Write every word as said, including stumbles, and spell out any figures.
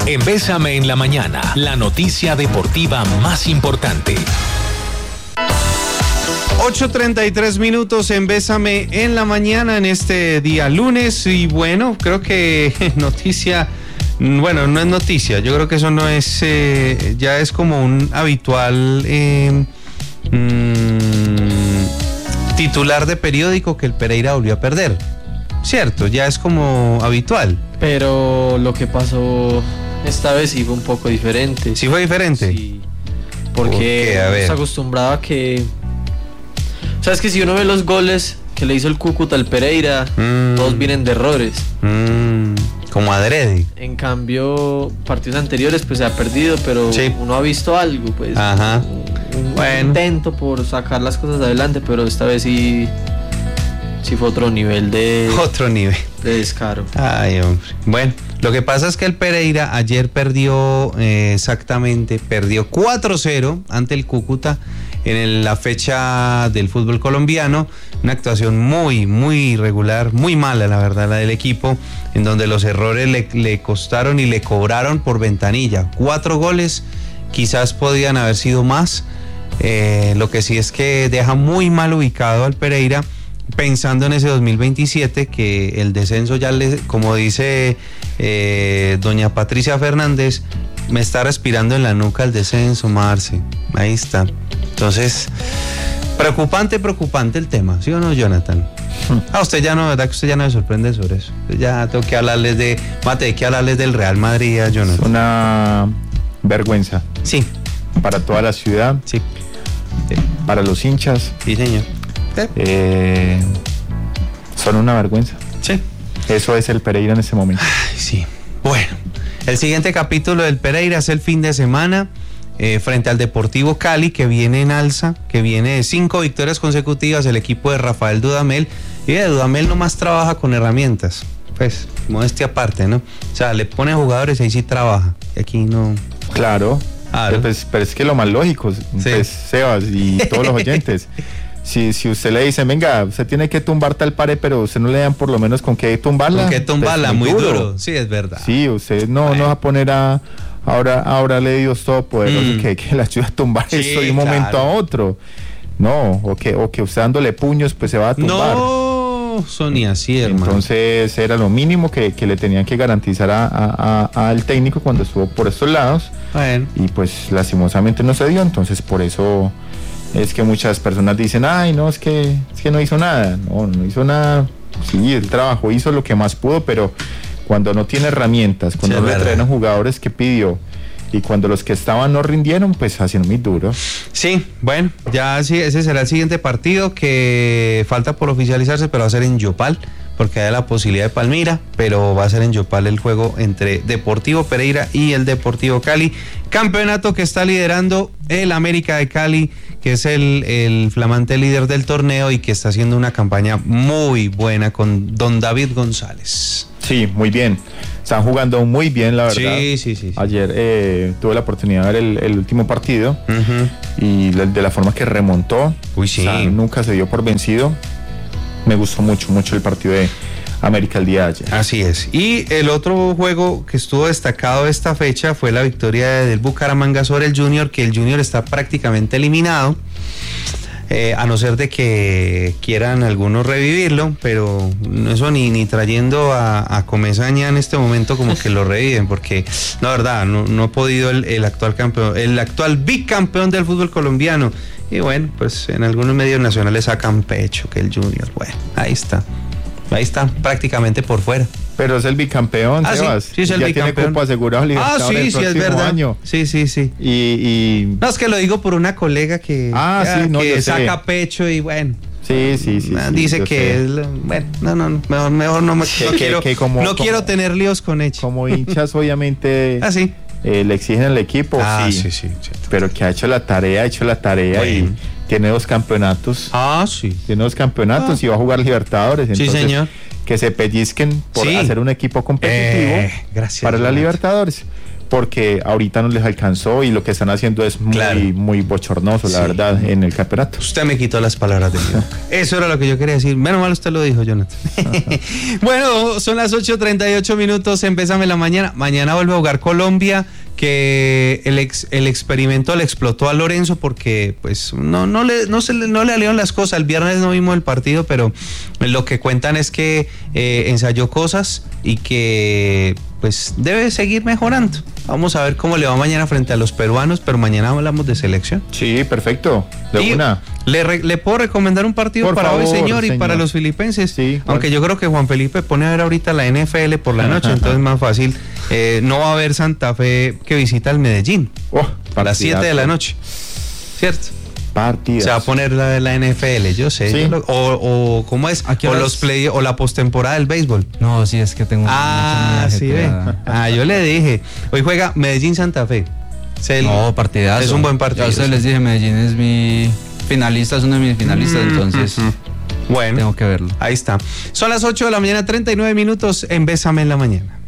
En Bésame en la Mañana, la noticia deportiva más importante. ocho treinta y tres minutos en Bésame en la Mañana en este día lunes. Y bueno, creo que noticia, bueno, no es noticia, yo creo que eso no es, eh, ya es como un habitual eh, mmm, titular de periódico que el Pereira volvió a perder. Cierto, ya es como habitual. Pero lo que pasó esta vez sí fue un poco diferente. ¿Sí fue diferente? Sí, porque estamos acostumbrados a que... O sea, es que si uno ve los goles que le hizo el Cúcuta al Pereira, mm. todos vienen de errores. Mm. Como adrede. En cambio, partidos anteriores pues se ha perdido, pero sí. uno ha visto algo, pues. Ajá. Un, un bueno. intento por sacar las cosas adelante, pero esta vez sí... Sí fue otro nivel de... Otro nivel. De descaro. Ay, hombre. Bueno, lo que pasa es que el Pereira ayer perdió, eh, exactamente, perdió cuatro cero ante el Cúcuta en la fecha del fútbol colombiano. Una actuación muy, muy irregular, muy mala, la verdad, la del equipo, en donde los errores le, le costaron y le cobraron por ventanilla. Cuatro goles, quizás podían haber sido más. Eh, lo que sí es que deja muy mal ubicado al Pereira, pensando en ese dos mil veintisiete, que el descenso ya, le, como dice eh, doña Patricia Fernández, me está respirando en la nuca el descenso, Marce. Ahí está. Entonces, preocupante, preocupante el tema, ¿sí o no, Jonathan? Ah, usted ya no, ¿verdad que usted ya no me sorprende sobre eso? Ya tengo que hablarles de, mate, hay que hablarles del Real Madrid, Jonathan. Es una vergüenza. Sí. Para toda la ciudad. Sí. Para los hinchas. Sí, señor. Eh, son una vergüenza. Sí. Eso es el Pereira en ese momento. Ay, sí. Bueno, el siguiente capítulo del Pereira es el fin de semana eh, frente al Deportivo Cali, que viene en alza, que viene de cinco victorias consecutivas, el equipo de Rafael Dudamel. Y de Dudamel nomás trabaja con herramientas, pues, modestia aparte, ¿no? O sea, le pone jugadores y ahí sí trabaja. Y aquí no. Claro. Claro. Pues, pero es que lo más lógico, sí. Pues, Sebas y todos los oyentes. Si, si usted le dice, venga, usted tiene que tumbar tal pared, pero usted no le dan por lo menos con qué tumbarla. Con qué tumbarla, pues muy, muy duro. duro. Sí, es verdad. Sí, usted no, no va a poner a, ahora, ahora le Dios todopoderoso mm. que, que le ayude a tumbar sí, esto de un claro. momento a otro. No, o que, o que usted dándole puños, pues se va a tumbar. No, Sonia, sí, hermano. Entonces era lo mínimo que, que le tenían que garantizar a, a, a, al técnico cuando estuvo por estos lados. Bueno. Y pues lastimosamente no se dio, entonces por eso... Es que muchas personas dicen, ay, no, es que, es que no hizo nada. No, no hizo nada. Sí, el trabajo hizo lo que más pudo, pero cuando no tiene herramientas, cuando sí, no le traen jugadores que pidió y cuando los que estaban no rindieron, pues hacen muy duro. Sí, bueno, ya sí, ese será el siguiente partido que falta por oficializarse, pero va a ser en Yopal, porque hay la posibilidad de Palmira, pero va a ser en Yopal el juego entre Deportivo Pereira y el Deportivo Cali. Campeonato que está liderando el América de Cali, que es el, el flamante líder del torneo y que está haciendo una campaña muy buena con don David González. Sí, muy bien. Están jugando muy bien, la verdad. Sí, sí, sí. sí. Ayer eh, tuve la oportunidad de ver el, el último partido uh-huh. y de la forma que remontó. Uy, sí. O sea, nunca se dio por vencido. Me gustó mucho, mucho el partido de América el día de ayer. Así es. Y el otro juego que estuvo destacado esta fecha fue la victoria del Bucaramanga sobre el Junior, que el Junior está prácticamente eliminado, eh, a no ser de que quieran algunos revivirlo, pero eso ni, ni trayendo a, a Comesaña en este momento como que lo reviven, porque la verdad no, no ha podido el, el actual campeón, el actual bicampeón del fútbol colombiano. Y bueno, pues en algunos medios nacionales sacan pecho que el Junior, bueno, ahí está. Ahí está, prácticamente por fuera. Pero es el bicampeón, ah, Sebas. Sí, sí, es el ya bicampeón. Tiene cupo asegurado Libertadores ah, sí, el sí, es verdad. Año. Sí, sí, sí. Y, y... No, es que lo digo por una colega que, ah, ya, sí, no, que yo saca sé. pecho y bueno. Sí, sí, sí. Dice sí, que es, bueno, no, no, mejor, mejor no, me, que, no, que, quiero, que como, no como, quiero tener líos con ella. Como hinchas, obviamente. ah, sí. Eh, le exigen al equipo, ah, sí, sí, sí, sí. Pero que ha hecho la tarea, ha hecho la tarea bueno. y tiene dos campeonatos. Ah, sí. Tiene dos campeonatos ah. y va a jugar Libertadores. Entonces, sí, señor. Que se pellizquen por sí. hacer un equipo competitivo eh, gracias, para la Libertadores. porque ahorita no les alcanzó y lo que están haciendo es muy, claro. muy bochornoso, la sí. verdad, en el campeonato. Usted me quitó las palabras de mí. Eso era lo que yo quería decir. Menos mal usted lo dijo, Jonathan. Bueno, son las ocho treinta y ocho minutos, empezame la mañana. Mañana vuelve a jugar Colombia, que el, ex, el experimento le explotó a Lorenzo porque pues no, no, le, no, se le, no le salieron las cosas. El viernes no vimos el partido, pero lo que cuentan es que eh, ensayó cosas y que pues debe seguir mejorando. Vamos a ver cómo le va mañana frente a los peruanos, pero mañana hablamos de selección. Sí, perfecto. De y una. Le, re, le puedo recomendar un partido por para favor, hoy, señor, señor, y para los filipenses. Sí, aunque yo creo que Juan Felipe pone a ver ahorita la N F L por la noche, entonces es más fácil. Eh, no va a haber Santa Fe que visita el Medellín oh, a las siete de la noche. ¿Cierto? Partidas. Se va a poner la, la N F L, yo sé. ¿Sí? Yo lo, o, o cómo es, o los play, o la postemporada del béisbol. No, sí, es que tengo Ah, sí, ve. Ah, yo le dije. Hoy juega Medellín Santa Fe. El, no, partidazo. Es un buen partido. Ya ustedes les dije, Medellín es mi finalista, es uno de mis finalistas, mm, entonces mm, mm. bueno, tengo que verlo. Ahí está. Son las ocho de la mañana, treinta y nueve minutos en Bésame en la Mañana.